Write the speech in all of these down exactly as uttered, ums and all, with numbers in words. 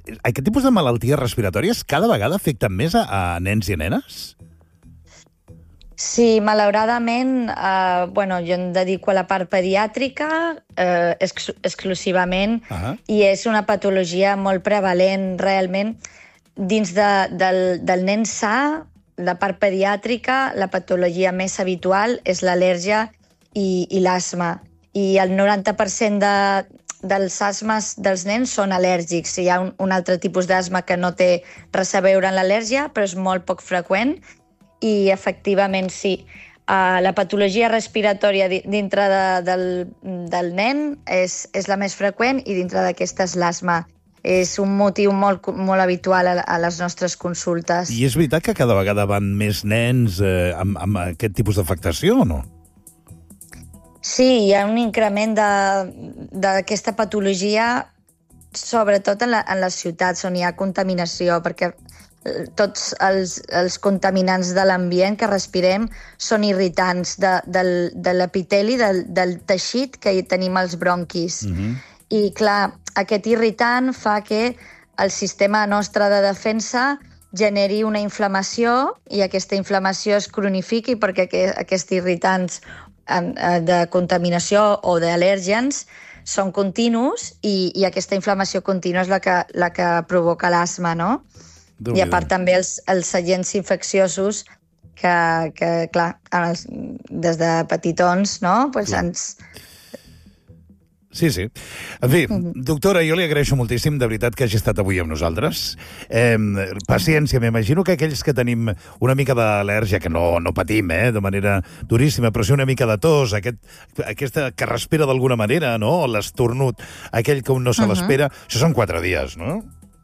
aquest tipus de malalties respiratòries cada vegada afecten més a, a nens i a nenes? Sí, malauradament, eh, bueno, jo em dedico a la part pediàtrica eh, ex exclusivament uh -huh. i és una patologia molt prevalent realment dins de, del, del nen sa. La part pediàtrica, la patologia més habitual és l'al·lèrgia i, i l'asma. I el noranta per cent de, dels asmes dels nens són al·lèrgics. Hi ha un, un altre tipus d'asma que no té res a veure amb l'al·lèrgia, però és molt poc freqüent. I, efectivament, sí. Uh, la patologia respiratòria dintre de, del, del nen és, és la més freqüent i dintre d'aquesta és l'asma. És un motiu molt, molt habitual a, a les nostres consultes. I és veritat que cada vegada van més nens eh, amb, amb aquest tipus d'afectació o no? Sí, hi ha un increment d'aquesta patologia, sobretot en, la, en les ciutats on hi ha contaminació, perquè tots els, els contaminants de l'ambient que respirem són irritants de, del, de l'epiteli, del, del teixit que hi tenim als bronquis. Mm-hmm. I, clar, aquest irritant fa que el sistema nostre de defensa generi una inflamació i aquesta inflamació es cronifiqui perquè aquests irritants de contaminació o d'al·lèrgens són continus i, i aquesta inflamació contínua és la que, la que provoca l'asma, no? I a part també els, els agents infecciosos que, que clar, els, des de petitons, no? Pues ens... Sí, sí. En fi, doctora, jo li agraeixo moltíssim, de veritat, que hagi estat avui amb nosaltres. Eh, paciència, m'imagino que aquells que tenim una mica d'al·lèrgia, que no, no patim, eh, de manera duríssima, però sí una mica de tos, aquest, aquesta que respira d'alguna manera, no? L'esternut, aquell que un no se l'espera, uh -huh. Això són quatre dies, no?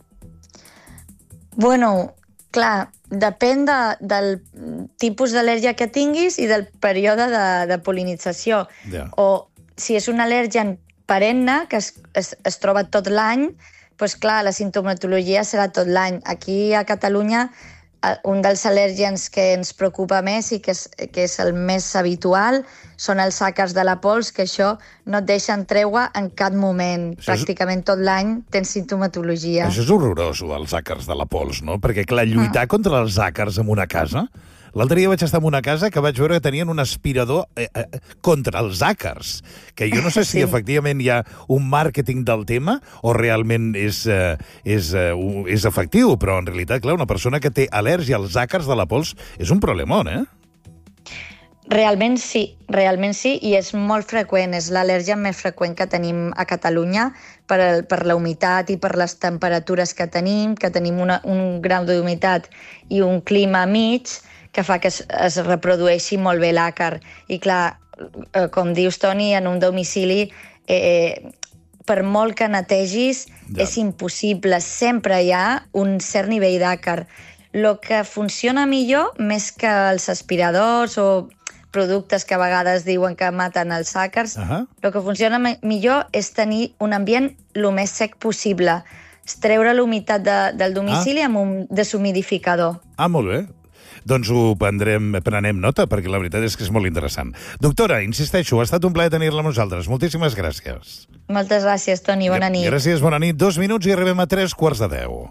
Bueno, clar, depèn de, del tipus d'al·lèrgia que tinguis i del període de, de pol·linització. Yeah. O si és un al·lèrgen perenne, que es, es, es troba tot l'any, doncs clar, la sintomatologia serà tot l'any. Aquí a Catalunya, un dels al·lèrgens que ens preocupa més i que és, que és el més habitual són els àcars de la pols, que això no et deixen treure en cap moment. Això Pràcticament és... tot l'any tens sintomatologia. Això és horrorós, els àcars de la pols, no? Perquè, clar, lluitar ah. contra els àcars en una casa... L'altre dia vaig estar en una casa que vaig veure que tenien un aspirador eh, eh, contra els àcars, que jo no sé si sí. efectivament hi ha un màrqueting del tema o realment és, eh, és, eh, és efectiu, però en realitat, clar, una persona que té al·lèrgia als àcars de la pols és un problemón, eh? Realment sí, realment sí, i és molt freqüent, és l'al·lèrgia més freqüent que tenim a Catalunya per, el, per la humitat i per les temperatures que tenim, que tenim una, un grau d'humitat i un clima mig, que fa que es, es reprodueixi molt bé l'àcar. I clar, eh, com dius, Toni, en un domicili, eh, per molt que netegis, ja. és impossible. Sempre hi ha un cert nivell d'àcar. El que funciona millor, més que els aspiradors o productes que a vegades diuen que maten els àcars, el uh -huh. que funciona millor és tenir un ambient el més sec possible. Treure l'humitat de, del domicili ah. amb un deshumidificador. Ah, molt bé. Doncs ho prendrem, prenem nota, perquè la veritat és que és molt interessant. Doctora, insisteixo, ha estat un plaer tenir-la amb nosaltres. Moltíssimes gràcies. Moltes gràcies, Toni. Bona nit. Gràcies, bona nit. Dos minuts i arribem a tres quarts de deu.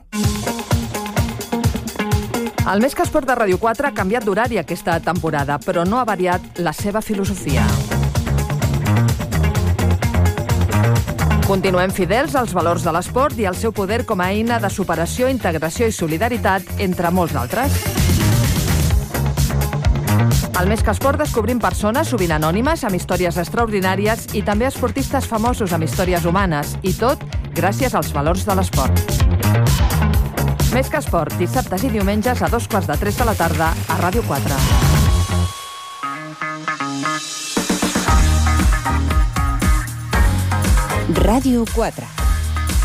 El Més que Esport de Ràdio quatre ha canviat d'horari aquesta temporada, però no ha variat la seva filosofia. Continuem fidels als valors de l'esport i al seu poder com a eina de superació, integració i solidaritat, entre molts d'altres. Al Més que Esport descobrim persones, sovint anònimes, amb històries extraordinàries i també esportistes famosos amb històries humanes. I tot gràcies als valors de l'esport. Més que Esport, dissabtes i diumenges a dos quarts de tres de la tarda a Ràdio quatre. Ràdio quatre.